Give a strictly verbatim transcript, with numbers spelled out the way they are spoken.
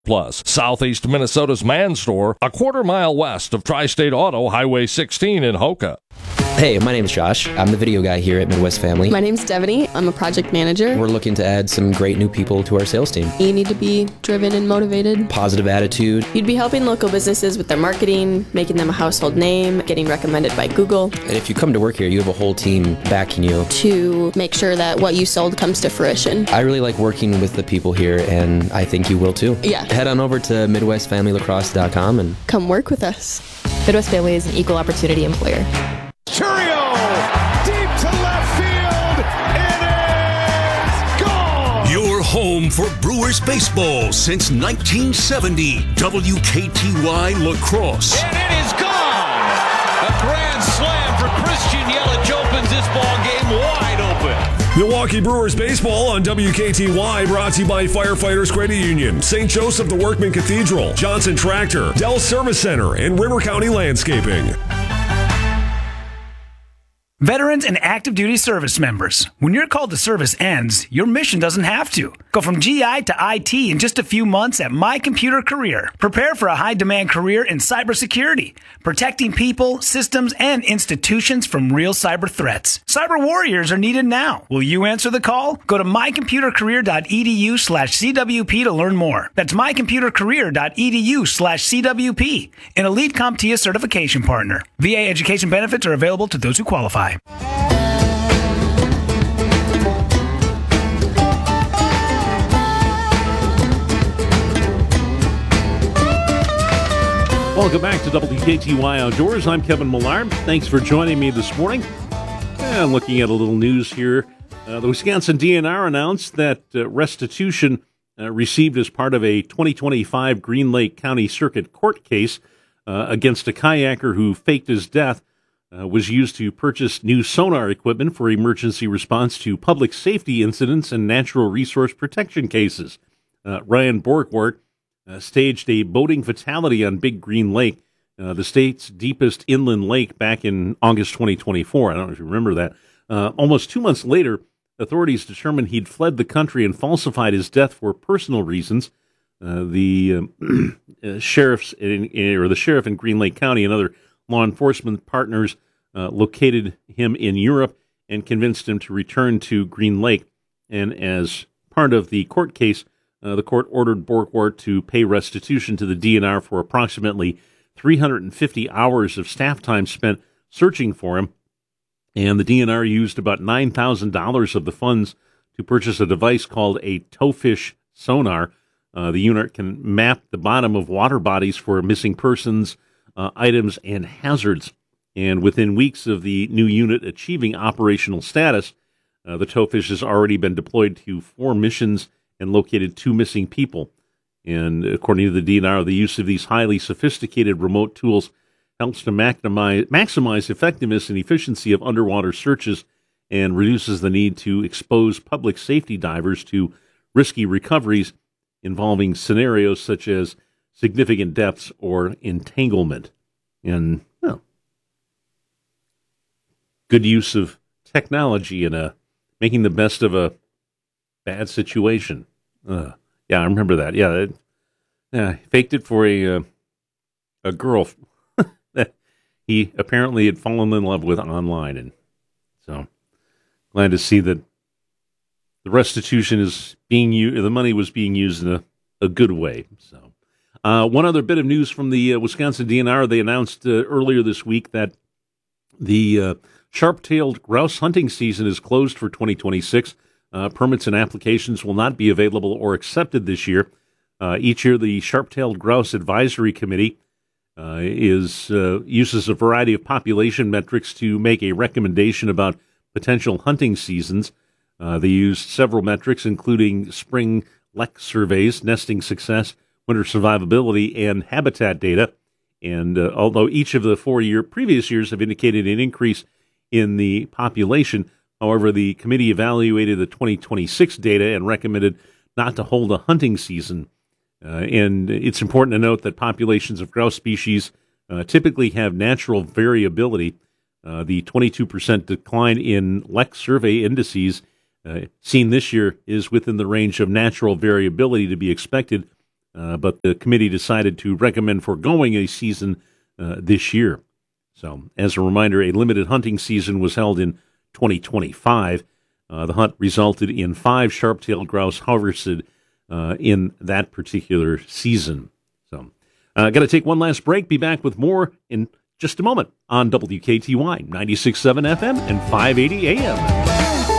Plus, Southeast Minnesota's Man Store, a quarter mile west of Tri-State Auto Highway sixteen in Hoka. Hey, my name's Josh. I'm the video guy here at Midwest Family. My name's Devaney. I'm a project manager. We're looking to add some great new people to our sales team. You need to be driven and motivated. Positive attitude. You'd be helping local businesses with their marketing, making them a household name, getting recommended by Google. And if you come to work here, you have a whole team backing you. To make sure that what you sold comes to fruition. I really like working with the people here, and I think you will too. Yeah. Head on over to midwest family lacrosse dot com and come work with us. Midwest Family is an equal opportunity employer. Churio, deep to left field, it is gone! Your home for Brewers baseball since nineteen seventy, W K T Y Lacrosse. And it is gone! A grand slam for Christian Yelich opens this ball game wide open. Milwaukee Brewers baseball on W K T Y, brought to you by Firefighters Credit Union, Saint Joseph the Workman Cathedral, Johnson Tractor, Dell Service Center, and River County Landscaping. Veterans and active duty service members, when your call to service ends, your mission doesn't have to. Go from G I to I T in just a few months at My Computer Career. Prepare for a high-demand career in cybersecurity, protecting people, systems, and institutions from real cyber threats. Cyber warriors are needed now. Will you answer the call? Go to my computer career dot e d u slash c w p to learn more. That's my computer career dot e d u slash c w p, an Elite CompTIA certification partner. V A education benefits are available to those who qualify. Welcome back to W K T Y Outdoors. I'm Kevin Millard. Thanks for joining me this morning. And looking at a little news here, uh, the Wisconsin D N R announced that uh, restitution uh, received as part of a twenty twenty-five Green Lake County Circuit Court case uh, against a kayaker who faked his death uh, was used to purchase new sonar equipment for emergency response to public safety incidents and natural resource protection cases. Uh, Ryan Borgwart uh, staged a boating fatality on Big Green Lake, uh, the state's deepest inland lake, back in August twenty twenty-four. I don't know if you remember that. Uh, almost two months later, authorities determined he'd fled the country and falsified his death for personal reasons. Uh, the um, uh, sheriffs in, or the sheriff in Green Lake County and other law enforcement partners uh, located him in Europe and convinced him to return to Green Lake. And as part of the court case, uh, the court ordered Borgwart to pay restitution to the D N R for approximately three hundred fifty hours of staff time spent searching for him. And the D N R used about nine thousand dollars of the funds to purchase a device called a towfish sonar. Uh, the unit can map the bottom of water bodies for missing persons, uh, items, and hazards. And within weeks of the new unit achieving operational status, uh, the towfish has already been deployed to four missions and located two missing people. And according to the D N R, the use of these highly sophisticated remote tools helps to maximize, maximize effectiveness and efficiency of underwater searches and reduces the need to expose public safety divers to risky recoveries involving scenarios such as significant depths or entanglement. And, well, good use of technology in a, making the best of a bad situation. Uh, yeah, I remember that. Yeah, it, yeah, faked it for a, uh, a girl that he apparently had fallen in love with online. And so glad to see that the restitution is being used, the money was being used in a, a good way. So, uh, one other bit of news from the uh, Wisconsin D N R, they announced uh, earlier this week that the uh, sharp-tailed grouse hunting season is closed for twenty twenty-six. Uh, permits and applications will not be available or accepted this year. Uh, each year, the Sharp-tailed Grouse Advisory Committee uh, is uh, uses a variety of population metrics to make a recommendation about potential hunting seasons. Uh, they used several metrics, including spring lek surveys, nesting success, winter survivability, and habitat data. And uh, although each of the four year previous years have indicated an increase in the population, however, the committee evaluated the twenty twenty-six data and recommended not to hold a hunting season. Uh, and it's important to note that populations of grouse species uh, typically have natural variability. Uh, the twenty-two percent decline in lek survey indices uh, seen this year is within the range of natural variability to be expected uh, but the committee decided to recommend foregoing a season uh, this year. So, as a reminder, a limited hunting season was held in twenty twenty-five. Uh, the hunt resulted in five sharp-tailed grouse harvested uh, in that particular season. So, uh, got to take one last break. Be back with more in just a moment on W K T Y ninety-six point seven F M and five eighty A M.